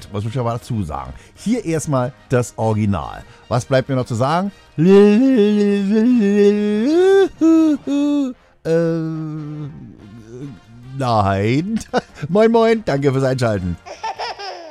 alt, muss ich aber dazu sagen. Hier erstmal das Original. Was bleibt mir noch zu sagen? Nein. Moin, moin, danke fürs Einschalten.